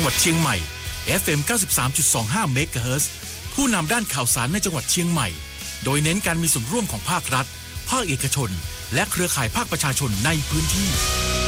วัดเชียงใหม่ FM 93.25 เมกะเฮิรตซ์ผู้นำด้านข่าวสารในจังหวัดเชียงใหม่โดยเน้นการมีส่วนร่วมของภาครัฐภาคเอกชนและเครือข่ายภาคประชาชนในพื้นที่